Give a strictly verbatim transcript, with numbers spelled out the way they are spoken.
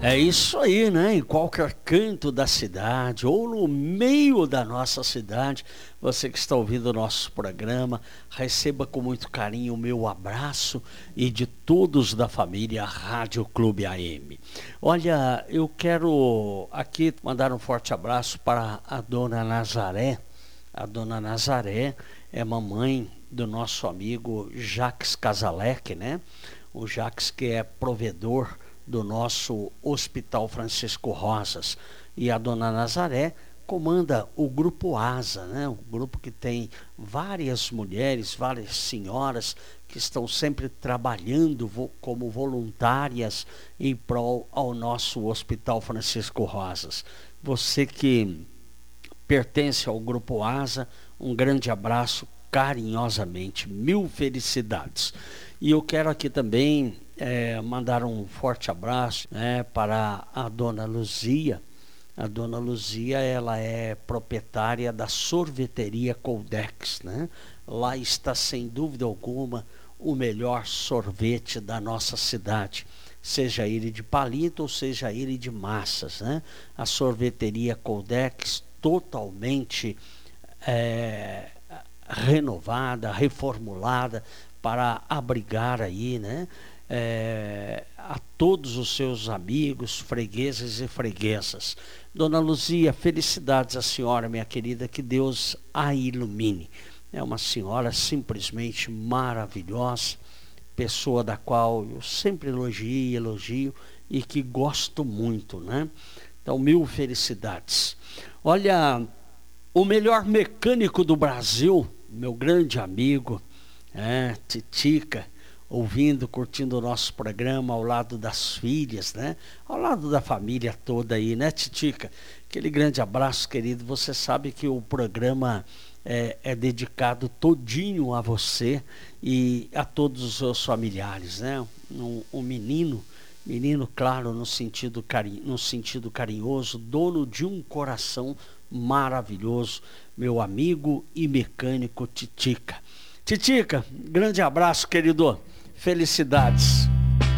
É isso aí, né? Em qualquer canto da cidade ou no meio da nossa cidade, você que está ouvindo o nosso programa, receba com muito carinho o meu abraço e de todos da família Rádio Clube A M. Olha, eu quero aqui mandar um forte abraço para a dona Nazaré. A dona Nazaré é mamãe do nosso amigo Jacques Casalec, né? O Jacques que é provedor do nosso Hospital Francisco Rosas, e a dona Nazaré comanda o Grupo Asa, né? Um grupo que tem várias mulheres, várias senhoras que estão sempre trabalhando vo como voluntárias em prol ao nosso Hospital Francisco Rosas. Você que pertence ao Grupo Asa, um grande abraço carinhosamente, mil felicidades. E eu quero aqui também é, mandar um forte abraço, né, para a dona Luzia. A dona Luzia, ela é proprietária da sorveteria Coldex, né? Lá está, sem dúvida alguma, o melhor sorvete da nossa cidade, seja ele de palito ou seja ele de massas, né? A sorveteria Coldex totalmente é, renovada, reformulada para abrigar aí, né, é, a todos os seus amigos, fregueses e freguesas. Dona Luzia, felicidades à senhora, minha querida, que Deus a ilumine. É uma senhora simplesmente maravilhosa, pessoa da qual eu sempre elogio, elogio e que gosto muito, né? Então, mil felicidades. Olha, o melhor mecânico do Brasil, meu grande amigo, é, Titica, ouvindo, curtindo o nosso programa ao lado das filhas, né? Ao lado da família toda aí, né, Titica? Aquele grande abraço, querido. Você sabe que o programa é, é dedicado todinho a você e a todos os seus familiares, né? Um, um menino, menino, claro, no sentido, cari no sentido carinhoso, dono de um coração maravilhoso, meu amigo e mecânico Titica. Titica, grande abraço, querido. Felicidades.